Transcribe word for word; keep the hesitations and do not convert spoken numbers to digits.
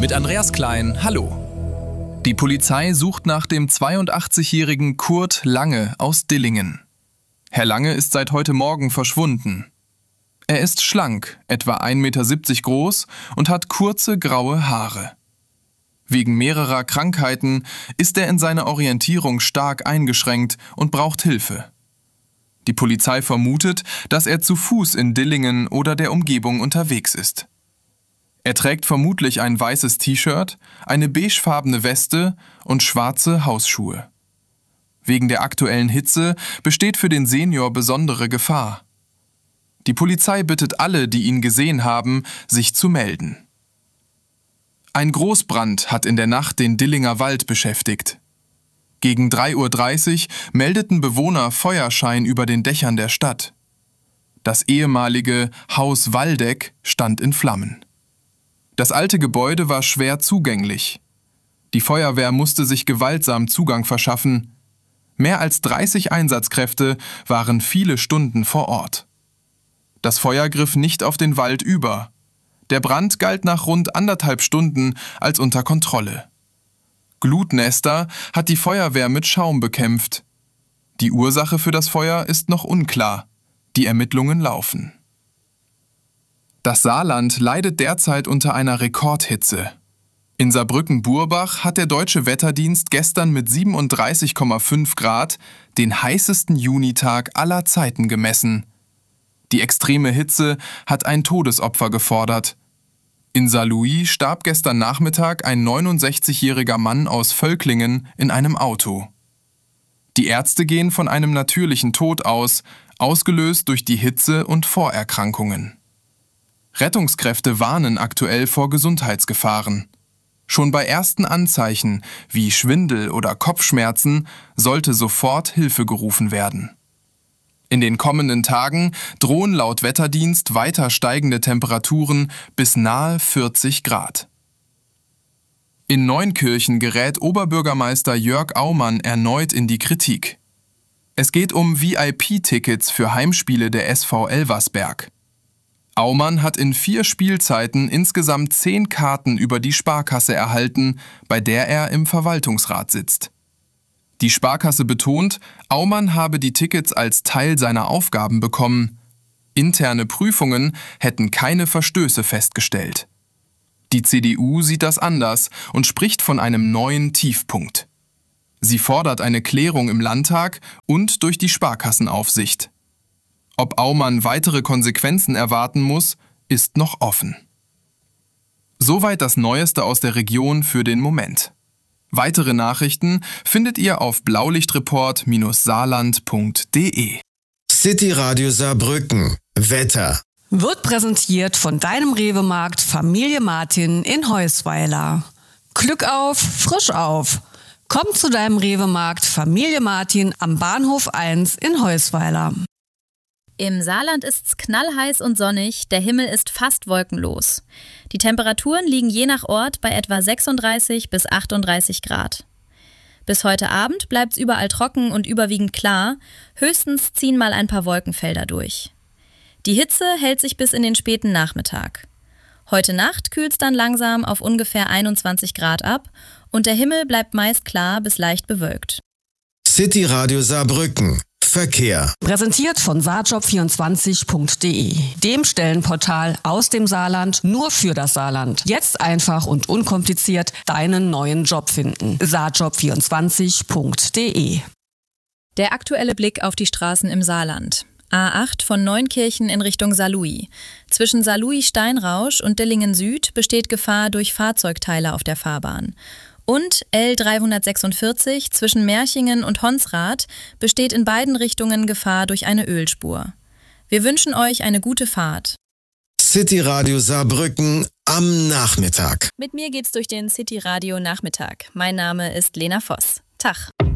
Mit Andreas Klein, hallo. Die Polizei sucht nach dem zweiundachtzigjährigen Kurt Lange aus Dillingen. Herr Lange ist seit heute Morgen verschwunden. Er ist schlank, etwa ein Meter siebzig groß und hat kurze graue Haare. Wegen mehrerer Krankheiten ist er in seiner Orientierung stark eingeschränkt und braucht Hilfe. Die Polizei vermutet, dass er zu Fuß in Dillingen oder der Umgebung unterwegs ist. Er trägt vermutlich ein weißes T-Shirt, eine beigefarbene Weste und schwarze Hausschuhe. Wegen der aktuellen Hitze besteht für den Senior besondere Gefahr. Die Polizei bittet alle, die ihn gesehen haben, sich zu melden. Ein Großbrand hat in der Nacht den Dillinger Wald beschäftigt. Gegen drei Uhr dreißig meldeten Bewohner Feuerschein über den Dächern der Stadt. Das ehemalige Haus Waldeck stand in Flammen. Das alte Gebäude war schwer zugänglich. Die Feuerwehr musste sich gewaltsam Zugang verschaffen. Mehr als dreißig Einsatzkräfte waren viele Stunden vor Ort. Das Feuer griff nicht auf den Wald über. Der Brand galt nach rund anderthalb Stunden als unter Kontrolle. Glutnester hat die Feuerwehr mit Schaum bekämpft. Die Ursache für das Feuer ist noch unklar. Die Ermittlungen laufen. Das Saarland leidet derzeit unter einer Rekordhitze. In Saarbrücken-Burbach hat der Deutsche Wetterdienst gestern mit siebenunddreißig Komma fünf Grad den heißesten Junitag aller Zeiten gemessen. Die extreme Hitze hat ein Todesopfer gefordert. In Saarlouis starb gestern Nachmittag ein neunundsechzigjähriger Mann aus Völklingen in einem Auto. Die Ärzte gehen von einem natürlichen Tod aus, ausgelöst durch die Hitze und Vorerkrankungen. Rettungskräfte warnen aktuell vor Gesundheitsgefahren. Schon bei ersten Anzeichen wie Schwindel oder Kopfschmerzen sollte sofort Hilfe gerufen werden. In den kommenden Tagen drohen laut Wetterdienst weiter steigende Temperaturen bis nahe vierzig Grad. In Neunkirchen gerät Oberbürgermeister Jörg Aumann erneut in die Kritik. Es geht um V I P-Tickets für Heimspiele der S V Elversberg. Aumann hat in vier Spielzeiten insgesamt zehn Karten über die Sparkasse erhalten, bei der er im Verwaltungsrat sitzt. Die Sparkasse betont, Aumann habe die Tickets als Teil seiner Aufgaben bekommen. Interne Prüfungen hätten keine Verstöße festgestellt. Die C D U sieht das anders und spricht von einem neuen Tiefpunkt. Sie fordert eine Klärung im Landtag und durch die Sparkassenaufsicht. Ob Aumann weitere Konsequenzen erwarten muss, ist noch offen. Soweit das Neueste aus der Region für den Moment. Weitere Nachrichten findet ihr auf blaulichtreport Saarland punkt de. City Radio Saarbrücken. Wetter. Wird präsentiert von deinem Rewe-Markt Familie Martin in Heusweiler. Glück auf, frisch auf. Komm zu deinem Rewe-Markt Familie Martin am Bahnhof eins in Heusweiler. Im Saarland ist's knallheiß und sonnig, der Himmel ist fast wolkenlos. Die Temperaturen liegen je nach Ort bei etwa sechsunddreißig bis achtunddreißig Grad. Bis heute Abend bleibt's überall trocken und überwiegend klar, höchstens ziehen mal ein paar Wolkenfelder durch. Die Hitze hält sich bis in den späten Nachmittag. Heute Nacht kühlt's dann langsam auf ungefähr einundzwanzig Grad ab und der Himmel bleibt meist klar bis leicht bewölkt. City Radio Saarbrücken. Verkehr. Präsentiert von saarjob vierundzwanzig punkt de, dem Stellenportal aus dem Saarland nur für das Saarland. Jetzt einfach und unkompliziert deinen neuen Job finden. saarjob vierundzwanzig punkt de. Der aktuelle Blick auf die Straßen im Saarland. A acht von Neunkirchen in Richtung Saarlouis. Zwischen Saarlouis-Steinrausch und Dillingen Süd besteht Gefahr durch Fahrzeugteile auf der Fahrbahn. Und L dreihundertsechsundvierzig zwischen Merchingen und Honsrath besteht in beiden Richtungen Gefahr durch eine Ölspur. Wir wünschen euch eine gute Fahrt. City Radio Saarbrücken am Nachmittag. Mit mir geht's durch den City Radio Nachmittag. Mein Name ist Lena Voss. Tag.